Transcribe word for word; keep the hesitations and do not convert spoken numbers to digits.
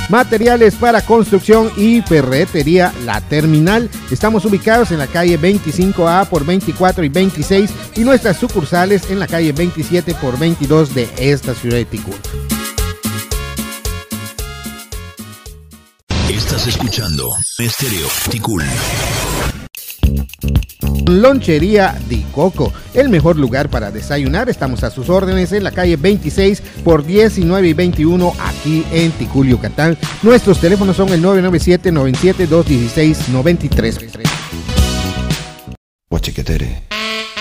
materiales para construcción y ferretería La Terminal. Estamos ubicados en la calle veinticinco A por veinticuatro y veintiséis y nuestras sucursales en la calle veintisiete por veintidós de esta ciudad de Ticul. Estás escuchando Estéreo Ticul. Lonchería Di Coco, el mejor lugar para desayunar. Estamos a sus órdenes en la calle veintiséis por diecinueve y veintiuno aquí en Ticul, Yucatán. Nuestros teléfonos son el nueve nueve siete, nueve siete dos uno seis, nueve tres. Huachiquetere.